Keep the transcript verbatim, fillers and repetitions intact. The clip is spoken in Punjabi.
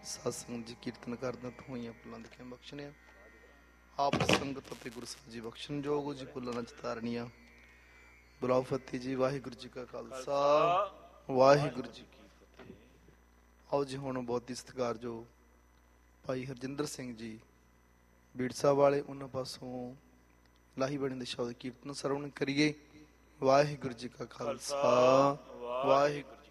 ਸਤਸੰਗ ਜੀ ਕੀਰਤਨ ਕਰਦਾ ਤੂੰ ਹੋਈਆਂ ਭੁੱਲਾਂ ਦੇ ਕਿਵੇਂ ਬਖਸ਼ਣਿਆ। ਆਪ ਸੰਗਤ ਅਤੇ ਗੁਰੂ ਸਾਹਿਬ ਜੀ ਬਖਸ਼ਣ ਜੋਗ ਜੀ ਭੁੱਲਾਂ ਚ ਤਾਰਨੀਆਂ। ਬੁਲਾਓ ਫਤਿਹ ਜੀ। ਵਾਹਿਗੁਰੂ ਜੀ ਕਾ ਖਾਲਸਾ ਵਾਹਿਗੁਰੂ ਜੀ ਕੀ ਫਤਿਹ। ਆਓ ਜੀ ਹੁਣ ਬਹੁਤ ਹੀ ਸਤਿਕਾਰਯੋਗ ਭਾਈ ਹਰਜਿੰਦਰ ਸਿੰਘ ਜੀ ਬੀੜਸਾ ਵਾਲੇ, ਉਹਨਾਂ ਪਾਸੋਂ ਲਾਹੀ ਬਣੀ ਦੇ ਸ਼ਬਦ ਕੀਰਤਨ ਸਰਵਣ ਕਰੀਏ। ਵਾਹਿਗੁਰੂ ਜੀ ਕਾ ਖਾਲਸਾ ਵਾਹਿਗੁਰੂ।